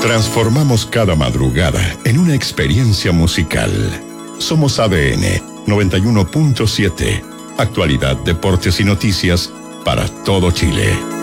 Transformamos cada madrugada en una experiencia musical. Somos ADN 91.7. Actualidad, deportes y noticias para todo Chile.